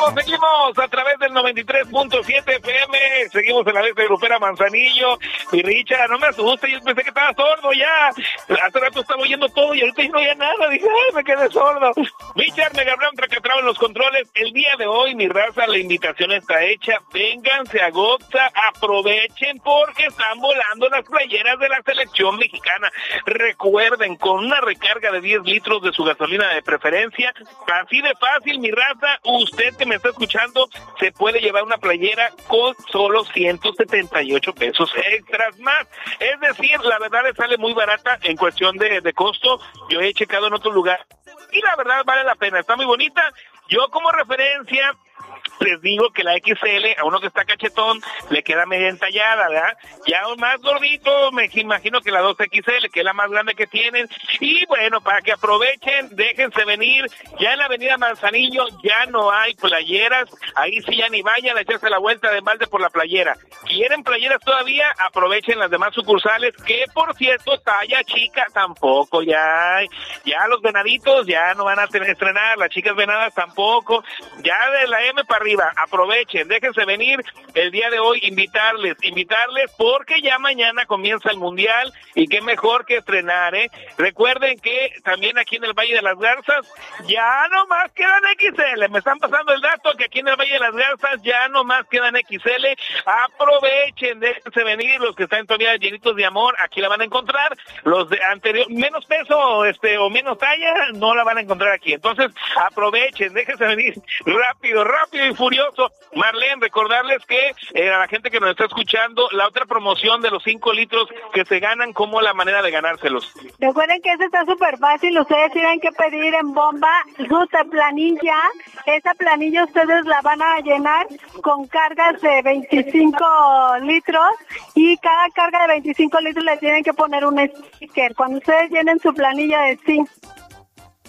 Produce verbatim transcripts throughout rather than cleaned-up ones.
Seguimos a través del noventa y tres punto siete F M, seguimos en la vez de Grupera Manzanillo. Y Richard, no me asustes, yo pensé que estaba sordo ya. Hace rato estaba oyendo todo y ahorita no oía nada, dije, ay, me quedé sordo. Richard Megabrán Tracatrao en los controles. El día de hoy, mi raza, la invitación está hecha. Vénganse a Gotza, aprovechen porque están volando las playeras de la selección mexicana. Recuerden, con una recarga de diez litros de su gasolina de preferencia, así de fácil, mi raza, usted que me está escuchando, se puede llevar una playera con solo ciento setenta y ocho pesos extras más. Es decir, la verdad le sale muy barata en cuestión de, de costo. Yo he checado en otro lugar y la verdad vale la pena, está muy bonita. Yo como referencia les digo que la X L, a uno que está cachetón, le queda media entallada, ¿verdad? Ya un más gordito, me imagino que la dos X L, que es la más grande que tienen. Y bueno, para que aprovechen, déjense venir. Ya en la avenida Manzanillo ya no hay playeras. Ahí sí ya ni vayan a echarse la vuelta de balde por la playera. ¿Quieren playeras todavía? Aprovechen las demás sucursales, que por cierto, talla chica tampoco ya hay. Ya los venaditos ya no van a tener estrenar, las chicas venadas tampoco. Ya de la M para arriba, aprovechen, déjense venir el día de hoy, invitarles, invitarles porque ya mañana comienza el Mundial y qué mejor que estrenar, ¿eh? Recuerden que también aquí en el Valle de las Garzas ya no más quedan X L, me están pasando el dato que aquí en el Valle de las Garzas ya no más quedan X L, aprovechen, déjense venir, los que están todavía llenitos de amor, aquí la van a encontrar, los de anterior, menos peso este o menos talla, no la van a encontrar aquí, entonces aprovechen, déjense venir rápido, rápido y furioso. Marlene, recordarles que eh, a la gente que nos está escuchando, la otra promoción de los cinco litros que se ganan, como la manera de ganárselos. Recuerden que eso está súper fácil, ustedes tienen que pedir en bomba su planilla, esa planilla ustedes la van a llenar con cargas de veinticinco litros y cada carga de veinticinco litros le tienen que poner un sticker. Cuando ustedes llenen su planilla de sí.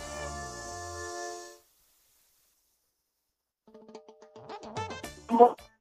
Como